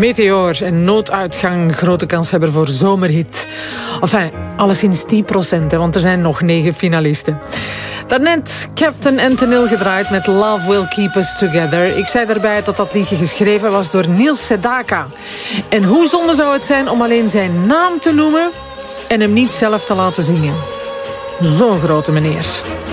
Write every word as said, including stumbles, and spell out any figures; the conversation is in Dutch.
Meteor en Nooduitgang, grote kanshebber voor zomerhit. Enfin, alleszins tien procent, hè, want er zijn nog negen finalisten. Daarnet Captain Antonil gedraaid met Love Will Keep Us Together. Ik zei daarbij dat dat liedje geschreven was door Niels Sedaka. En hoe zonde zou het zijn om alleen zijn naam te noemen en hem niet zelf te laten zingen? Zo'n grote meneer.